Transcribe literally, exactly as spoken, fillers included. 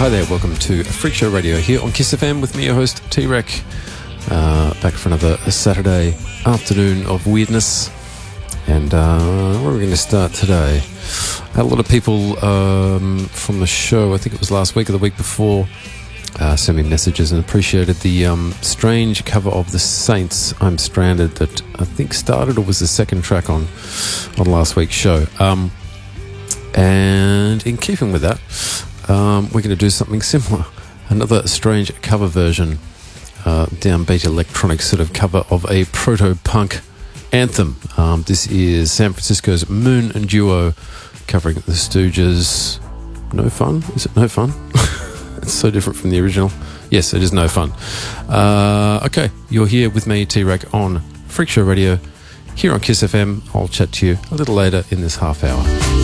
Hi there, welcome to Freak Show Radio here on Kiss F M with me, your host, T-Rec. Uh, back for another Saturday afternoon of weirdness. And uh, where are we going to start today? I had a lot of people um, from the show, I think it was last week or the week before, uh, send me messages and appreciated the um, strange cover of The Saints, I'm Stranded, that I think started or was the second track on, on last week's show. Um, and in keeping with that, Um, we're going to do something similar. Another strange cover version, uh, downbeat electronic sort of cover of a proto-punk anthem. Um, this is San Francisco's Moon and Duo covering the Stooges. No Fun? Is it No Fun? It's so different from the original. Yes, it is No Fun. Uh, okay, you're here with me, T-Rec, on Freak Show Radio here on Kiss F M. I'll chat to you a little later in this half hour.